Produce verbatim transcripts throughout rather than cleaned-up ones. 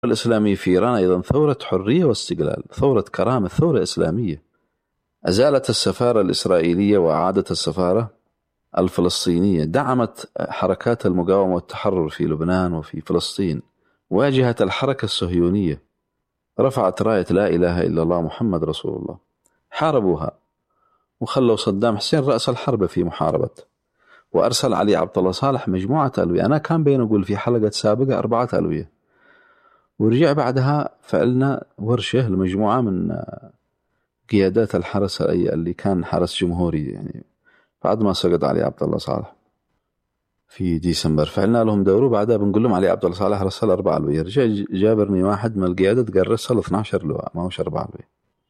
الإسلامي في إيران أيضا ثورة حرية واستقلال، ثورة كرامة، ثورة إسلامية. أزالت السفارة الإسرائيلية وأعادت السفارة الفلسطينية، دعمت حركات المقاومة والتحرر في لبنان وفي فلسطين، واجهت الحركة الصهيونية، رفعت راية لا إله إلا الله محمد رسول الله، حاربوها وخلوا صدام حسين رأس الحرب في محاربة، وأرسل علي عبد الله صالح مجموعة ألوية. أنا كان بين أقول في حلقة سابقة أربعة ألوية، ورجع بعدها فعلنا ورشة لمجموعة من قيادات الحرس اللي كان حرس جمهوري، يعني بعد ما سقط علي عبد الله صالح في ديسمبر، فعلنا لهم دورة. بعدها بنقول لهم علي عبد الله صالح رسل أربعة ألوية، رجع جابرني واحد من القيادة قال رسل اثنا عشر لواء، ما هوش أربعة ألوية،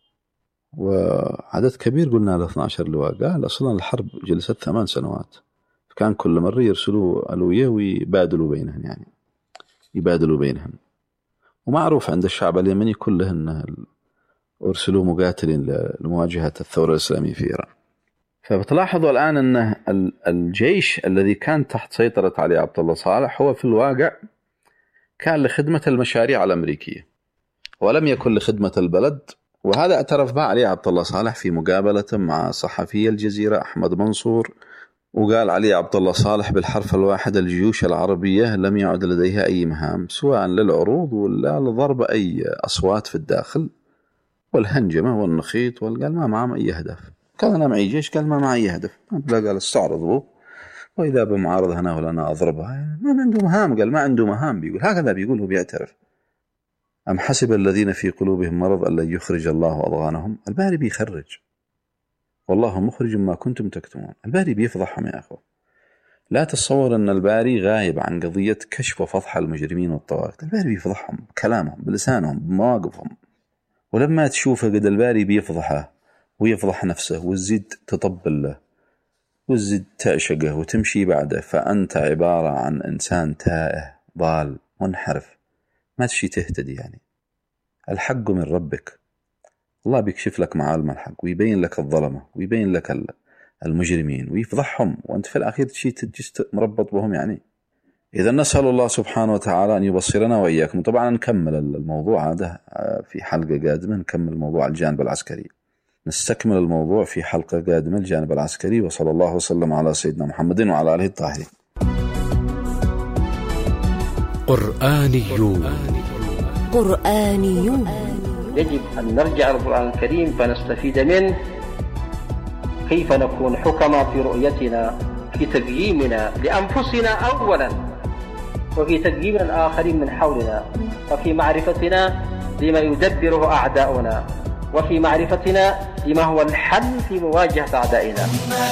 وعدد كبير قلنا له اثنا عشر لواء. قال أصلا الحرب جلست ثمان سنوات، كان كل مرة يرسلوا ألوية ويبادلوا بينهم، يعني يبادلوا بينهم. ومعروف عند الشعب اليمني كله أنه أرسلوا مقاتلين لمواجهة الثورة الإسلامية في إيران. فبتلاحظوا الآن أن الجيش الذي كان تحت سيطرة علي عبد الله صالح هو في الواقع كان لخدمة المشاريع الأمريكية ولم يكن لخدمة البلد. وهذا اعترف به علي عبد الله صالح في مقابلة مع صحفي الجزيرة أحمد منصور، وقال علي عبد الله صالح بالحرف الواحد: الجيوش العربية لم يعد لديها أي مهام سواء للعروض ولا لضرب أي أصوات في الداخل والهنجمة والنخيط، وقال ما معهم أي هدف. كان أنا معي جيش، قال ما معي أي هدف، لا قال استعرضوا وإذا بمعارضة هنا ولا أنا أضربها، ما عنده مهام. قال ما عنده مهام، بيقول هكذا، بيقول هو بيعترف. أم حسب الذين في قلوبهم مرض أن لن يخرج الله أضغانهم. الباري بيخرج، والله مخرج ما كنتم تكتمون. الباري بيفضحهم يا أخوة. لا تتصور أن الباري غايب عن قضية كشف وفضح المجرمين والطواغيت. الباري بيفضحهم بكلامهم، بلسانهم، بمواقفهم. ولما تشوفه قد الباري بيفضحه ويفضح نفسه وتزيد تطبل له وتزيد تعشقه وتمشي بعده، فأنت عبارة عن إنسان تائه ضال منحرف، ما تشي تهتدي. يعني الحق من ربك، الله بيكشف لك معالم الحق ويبين لك الظلمة ويبين لك المجرمين ويفضحهم، وأنت في الأخير تشي تجست مربط بهم. يعني إذا نسأل الله سبحانه وتعالى أن يبصرنا وإياكم. طبعا نكمل الموضوع هذا في حلقة قادمة، نكمل موضوع الجانب العسكري، نستكمل الموضوع في حلقة قادمة الجانب العسكري. وصلى الله وسلم على سيدنا محمد وعلى آله الطاهرين. قرآنيون قرآنيون يجب أن نرجع للقرآن الكريم فنستفيد منه، كيف نكون حكماء في رؤيتنا، في تقييمنا لأنفسنا أولا، وفي تقييم الآخرين من حولنا، وفي معرفتنا لما يدبره أعداؤنا، وفي معرفتنا لما هو الحل في مواجهة أعدائنا.